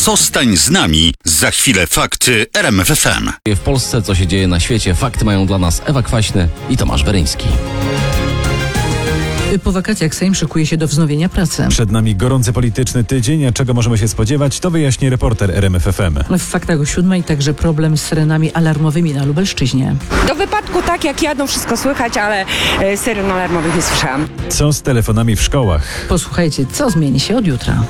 Zostań z nami. Za chwilę fakty RMF FM. W Polsce, co się dzieje na świecie, fakty mają dla nas Ewa Kwaśny i Tomasz Weryński. Po wakacjach Sejm szykuje się do wznowienia pracy. Przed nami gorący polityczny tydzień, a czego możemy się spodziewać, to wyjaśni reporter RMF FM. W faktach o 7 także problem z syrenami alarmowymi na Lubelszczyźnie. Do wypadku tak jak jadą, wszystko słychać, ale syren alarmowych nie słyszałam. Co z telefonami w szkołach? Posłuchajcie, co zmieni się od jutra.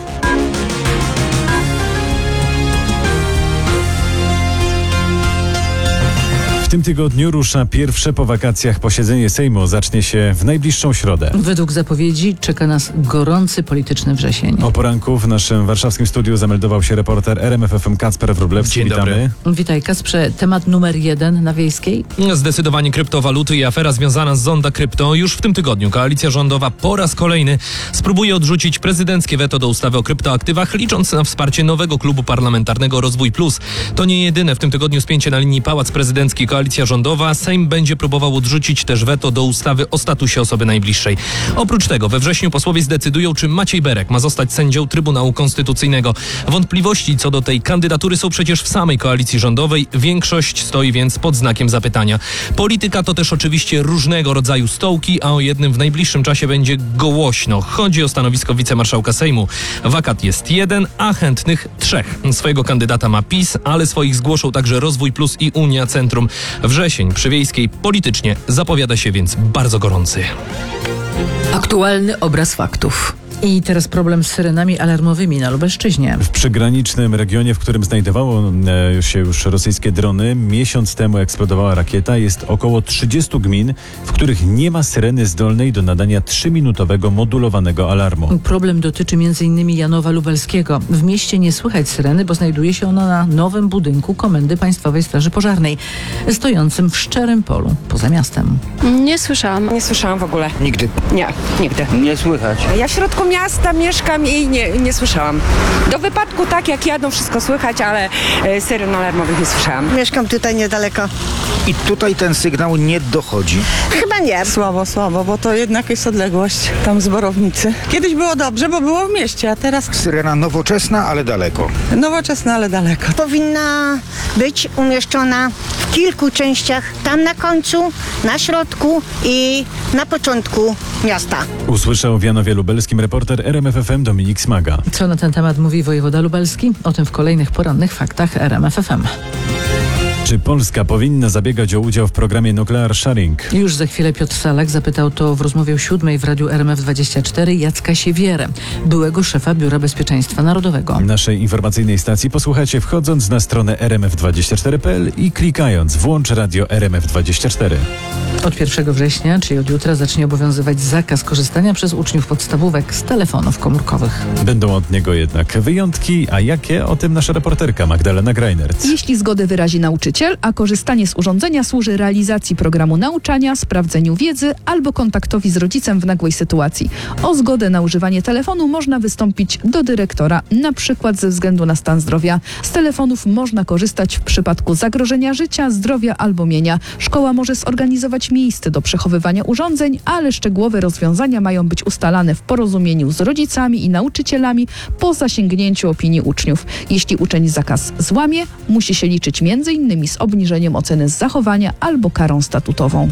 W tym tygodniu rusza pierwsze po wakacjach posiedzenie Sejmu. Zacznie się w najbliższą środę. Według zapowiedzi czeka nas gorący polityczny wrzesień. O poranku w naszym warszawskim studiu zameldował się reporter RMF FM Kacper Wróblewski. Dzień dobry. Witaj, Kacprze. Temat numer 1 na Wiejskiej. Zdecydowanie kryptowaluty i afera związana z Zonda Krypto. Już w tym tygodniu koalicja rządowa po raz kolejny spróbuje odrzucić prezydenckie weto do ustawy o kryptoaktywach, licząc na wsparcie nowego klubu parlamentarnego Rozwój Plus. To nie jedyne w tym tygodniu spięcie na linii Pałac Prezydencki koalicja rządowa. Sejm będzie próbował odrzucić też weto do ustawy o statusie osoby najbliższej. Oprócz tego we wrześniu posłowie zdecydują, czy Maciej Berek ma zostać sędzią Trybunału Konstytucyjnego. Wątpliwości co do tej kandydatury są przecież w samej koalicji rządowej. Większość stoi więc pod znakiem zapytania. Polityka to też oczywiście różnego rodzaju stołki, a o jednym w najbliższym czasie będzie głośno. Chodzi o stanowisko wicemarszałka Sejmu. Wakat jest 1, a chętnych 3. Swojego kandydata ma PiS, ale swoich zgłoszą także Rozwój Plus i Unia Centrum. Wrzesień przy Wiejskiej politycznie zapowiada się więc bardzo gorący. Aktualny obraz faktów. I teraz problem z syrenami alarmowymi na Lubelszczyźnie. W przygranicznym regionie, w którym znajdowało się już rosyjskie drony, miesiąc temu eksplodowała rakieta. Jest około 30 gmin, w których nie ma syreny zdolnej do nadania 3-minutowego modulowanego alarmu. Problem dotyczy m.in. Janowa Lubelskiego. W mieście nie słychać syreny, bo znajduje się ona na nowym budynku Komendy Państwowej Straży Pożarnej, stojącym w szczerym polu poza miastem. Nie słyszałam w ogóle. Nigdy. Nie, nigdy. Nie słychać. Ja w środku miasta mieszkam i nie słyszałam. Do wypadku tak jak jadą, wszystko słychać, ale syren alarmowych nie słyszałam. Mieszkam tutaj niedaleko. I tutaj ten sygnał nie dochodzi. Chyba nie. Słabo, bo to jednak jest odległość tam z Borownicy. Kiedyś było dobrze, bo było w mieście, a teraz Syrena nowoczesna, ale daleko. nowoczesne, ale daleko. Powinna być umieszczona w kilku częściach. Tam na końcu, na środku i na początku miasta. Usłyszał w Janowie Lubelskim reporter RMF FM Dominik Smaga. Co na ten temat mówi wojewoda lubelski? O tym w kolejnych porannych faktach RMF FM. Czy Polska powinna zabiegać o udział w programie Nuclear Sharing? Już za chwilę Piotr Salak zapytał to w rozmowie o 7 w radiu RMF24 Jacka Siewierę, byłego szefa Biura Bezpieczeństwa Narodowego. Naszej informacyjnej stacji posłuchacie wchodząc na stronę rmf24.pl i klikając włącz radio RMF24. Od 1 września, czyli od jutra, zacznie obowiązywać zakaz korzystania przez uczniów podstawówek z telefonów komórkowych. Będą od niego jednak wyjątki, a jakie? O tym nasza reporterka Magdalena Greinert. Jeśli zgodę wyrazi nauczyciel, a korzystanie z urządzenia służy realizacji programu nauczania, sprawdzeniu wiedzy albo kontaktowi z rodzicem w nagłej sytuacji. O zgodę na używanie telefonu można wystąpić do dyrektora, na przykład ze względu na stan zdrowia. Z telefonów można korzystać w przypadku zagrożenia życia, zdrowia albo mienia. Szkoła może zorganizować miejsce do przechowywania urządzeń, ale szczegółowe rozwiązania mają być ustalane w porozumieniu z rodzicami i nauczycielami po zasięgnięciu opinii uczniów. Jeśli uczeń zakaz złamie, musi się liczyć m.in. z obniżeniem oceny z zachowania albo karą statutową.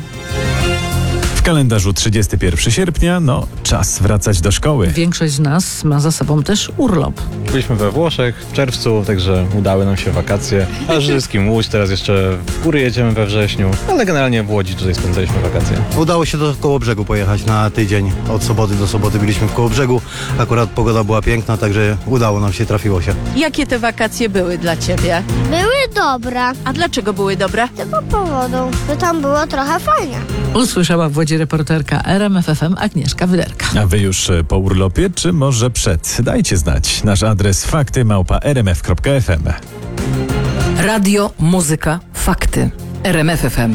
W kalendarzu 31 sierpnia, czas wracać do szkoły. Większość z nas ma za sobą też urlop. Byliśmy we Włoszech w czerwcu, także udały nam się wakacje. A przede wszystkim Łódź, teraz jeszcze w góry jedziemy we wrześniu, ale generalnie w Łodzi tutaj spędzaliśmy wakacje. Udało się do Kołobrzegu pojechać na tydzień. Od soboty do soboty byliśmy w Kołobrzegu. Akurat pogoda była piękna, także udało nam się, trafiło się. Jakie te wakacje były dla ciebie? Były dobre. A dlaczego były dobre? Tylko powodą, że tam było trochę fajnie. Usłyszała w Łodzi reporterka RMF FM Agnieszka Wyderka. A wy już po urlopie, czy może przed? Dajcie znać. Nasz adres fakty@rmf.fm. Radio, muzyka, fakty. RMF FM.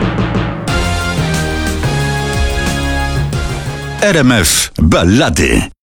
RMF Ballady.